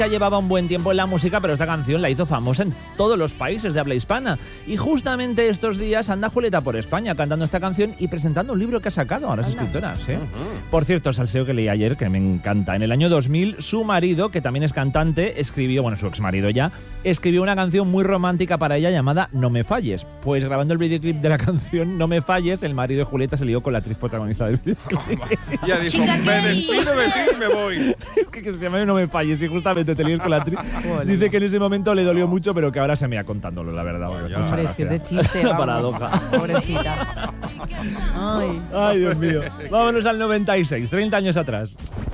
Ya llevaba un buen tiempo en la música, pero esta canción la hizo famosa en todos los países de habla hispana. Y justamente estos días anda Julieta por España cantando esta canción y presentando un libro que ha sacado. Ahora es escritora, ¿sí? Por cierto, salseo que leí ayer, que me encanta. En el año 2000, su marido, que también es cantante, escribió, bueno, su exmarido ya, escribió una canción muy romántica para ella llamada No me falles. Pues grabando el videoclip de la canción No me falles, el marido de Julieta se lió con la actriz protagonista del videoclip. Ya dijo, me despido de ti y me voy. Es que se llama No me falles y justamente te lías con la actriz. Dice que en ese momento le dolió mucho, pero que ahora se me ha contándolo, la verdad. Hombre, es que es de chiste. La paradoja. Pobrecita. Ay. Ay, Dios mío. Vámonos al 96, 30 años atrás.